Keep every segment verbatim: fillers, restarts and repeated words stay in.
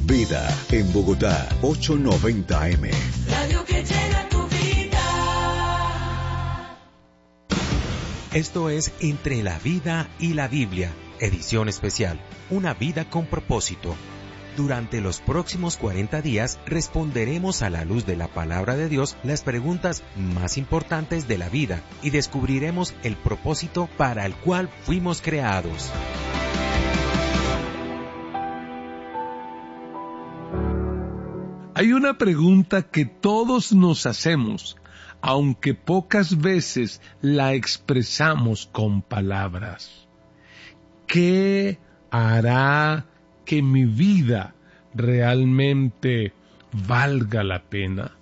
Vida en Bogotá, ochocientos noventa eme. Radio que llena tu vida. Esto es Entre la Vida y la Biblia, edición especial, una vida con propósito. Durante los próximos cuarenta días responderemos a la luz de la palabra de Dios las preguntas más importantes de la vida y descubriremos el propósito para el cual fuimos creados. Hay una pregunta que todos nos hacemos, aunque pocas veces la expresamos con palabras. ¿Qué hará que mi vida realmente valga la pena?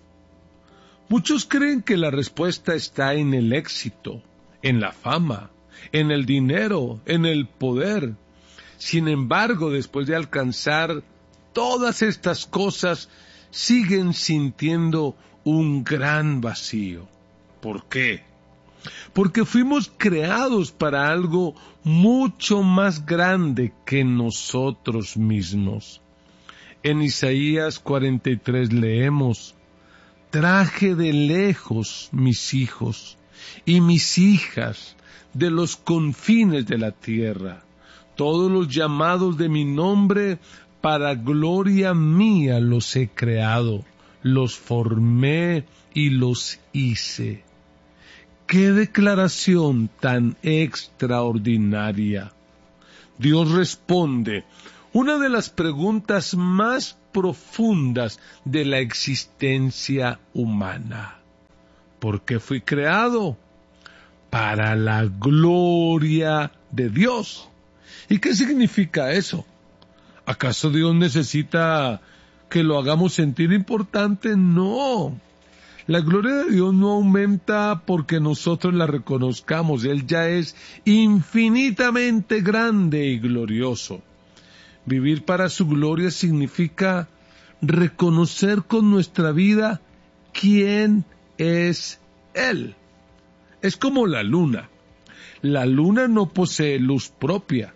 Muchos creen que la respuesta está en el éxito, en la fama, en el dinero, en el poder. Sin embargo, después de alcanzar todas estas cosas, siguen sintiendo un gran vacío. ¿Por qué? Porque fuimos creados para algo mucho más grande que nosotros mismos. En Isaías cuarenta y tres leemos: traje de lejos mis hijos y mis hijas de los confines de la tierra, todos los llamados de mi nombre, para gloria mía los he creado, los formé y los hice. ¡Qué declaración tan extraordinaria! Dios responde una de las preguntas más profundas de la existencia humana. ¿Por qué fui creado? Para la gloria de Dios. ¿Y qué significa eso? ¿Acaso Dios necesita que lo hagamos sentir importante? No. La gloria de Dios no aumenta porque nosotros la reconozcamos. Él ya es infinitamente grande y glorioso. Vivir para su gloria significa reconocer con nuestra vida quién es Él. Es como la luna. La luna no posee luz propia.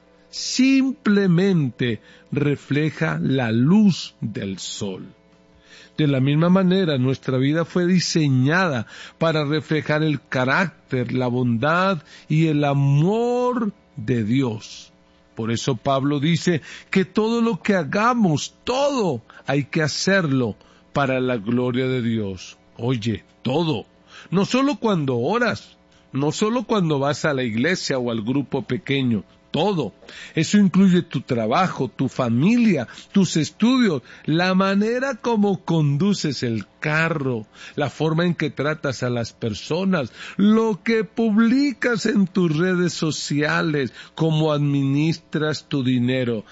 Simplemente refleja la luz del sol. De la misma manera, nuestra vida fue diseñada para reflejar el carácter, la bondad y el amor de Dios. Por eso Pablo dice que todo lo que hagamos, todo, hay que hacerlo para la gloria de Dios. Oye, todo. No solo cuando oras, no solo cuando vas a la iglesia o al grupo pequeño. Todo. Eso incluye tu trabajo, tu familia, tus estudios, la manera como conduces el carro, la forma en que tratas a las personas, lo que publicas en tus redes sociales, cómo administras tu dinero,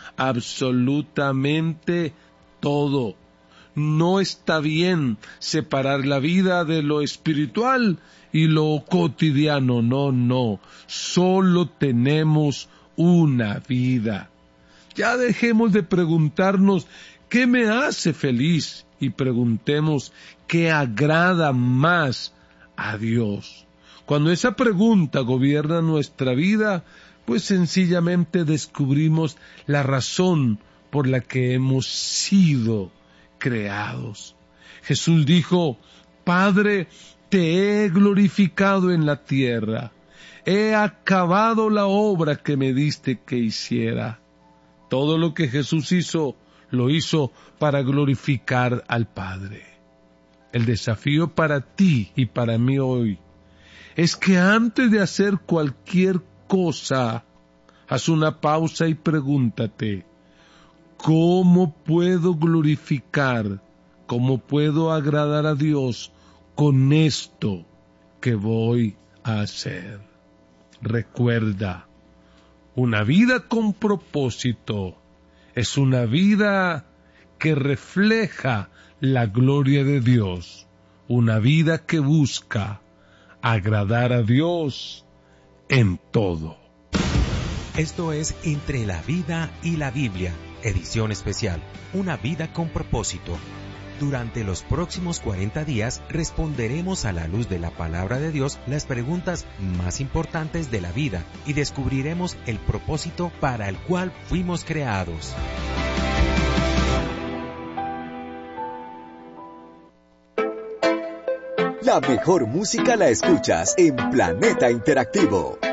absolutamente todo. No está bien separar la vida de lo espiritual y lo cotidiano. No, no. Solo tenemos una vida. Ya dejemos de preguntarnos ¿qué me hace feliz? Y preguntemos ¿qué agrada más a Dios? Cuando esa pregunta gobierna nuestra vida, pues sencillamente descubrimos la razón por la que hemos sido creados. Jesús dijo: Padre, te he glorificado en la tierra. He acabado la obra que me diste que hiciera. Todo lo que Jesús hizo, lo hizo para glorificar al Padre. El desafío para ti y para mí hoy es que antes de hacer cualquier cosa, haz una pausa y pregúntate: ¿cómo puedo glorificar, cómo puedo agradar a Dios con esto que voy a hacer? Recuerda, una vida con propósito es una vida que refleja la gloria de Dios, una vida que busca agradar a Dios en todo. Esto es Entre la Vida y la Biblia, edición especial, una vida con propósito. Durante los próximos cuarenta días responderemos a la luz de la palabra de Dios las preguntas más importantes de la vida y descubriremos el propósito para el cual fuimos creados. La mejor música la escuchas en Planeta Interactivo.